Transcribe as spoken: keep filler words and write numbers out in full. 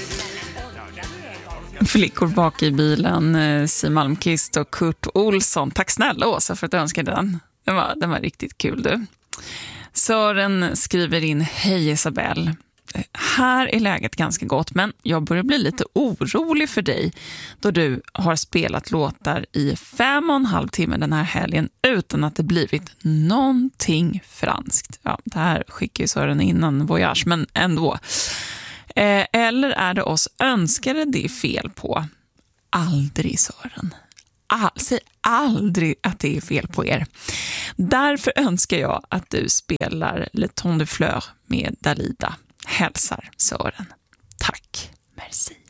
Flickor bak i bilen, Siw Malmkvist och Kurt Olsson. Tack snälla Åsa för att du önskade den. Den var, den var riktigt kul du. Sören skriver in: hej Isabelle. Här är läget ganska gott, men jag börjar bli lite orolig för dig då du har spelat låtar i fem och en halv timme den här helgen utan att det blivit någonting franskt. Ja, det här skickar ju Sören innan Voyage, men ändå. Eh, eller är det oss önskare det är fel på? Aldrig, Sören. All, säg aldrig att det är fel på er. Därför önskar jag att du spelar Le Ton de Fleur med Dalida. Hälsar Sören. Tack. Merci.